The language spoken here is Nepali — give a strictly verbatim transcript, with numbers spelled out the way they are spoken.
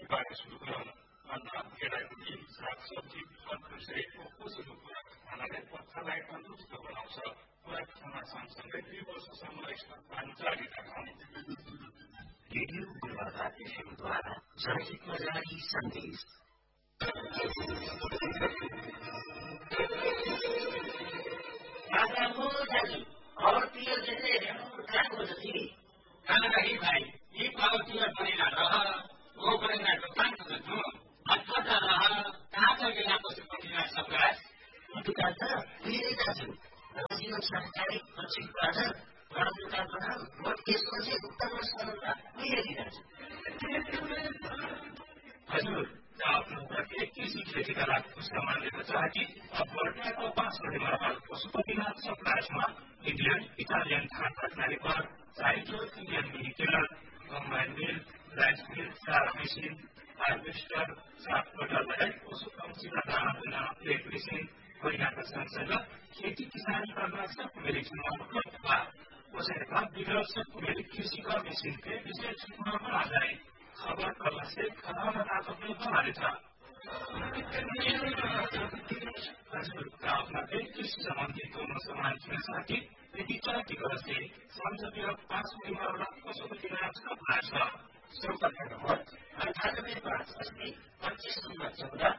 खेतीबारी सुरु गराउन अन्न केराइमुली सागसब्जी फलफुलसहितको पोषक पूरक खानाले पत्थरलाई तन्दुरुस्त बनाउँछ। पूरक खाना सँगसँगै दुई वर्षसम्म स्तनपान जारी राख्ने। रेडियो गुरुवार एफएमद्वारा जनहितमा जारी सन्देश। और पियर जैसे क्या हो सकती खाना नहीं भाई ये पावर पियर बनेगा रहा वो बनेगा तो पांच सौ जो अच्छा कर रहा कहाँ पर गया तो पहुंचना सब गाइस दुकान था मेरे दाजू राजीव सरकारी पश्चिम बाजार बड़ा दुकान बना मोट केस को से उत्तर में समझता मेरे दाजू हजुर आफ्नो प्रत्येक कृषि खेतीका लागि सामान लिन चाहे अब वर्षा को पाँच बजे मात्र पशुपतिनाथ सप्लायर्समा इन्डियन इटालियन धान राख्नाले पर cyclo Indian mini tailor combine mill rice mill चारा मेसिन हार्भेस्टर सात पटल लगायत पशु पंक्षीका दाना दिन प्लेट मेसिन परिणामका सँगसँगै खेती किसानी गर्न सबको मेरी चुनाव गर्दा कसैका विग्रह सबको मेरी कृषि का मेसिन के विशेष चुनाव आ जाए खबर करने से खराब ताकतले बनाने था हजुर अपना कृषि सम्बन्धी दोनों सामान किन साथी यदि चलती कर से संसदीय पाँच परिवार पशुपतिनाथ सप्लायर्स सम्पर्क नम्बर अन्ठानब्बे पाँच अस्सी पच्चिस नम्बर चौध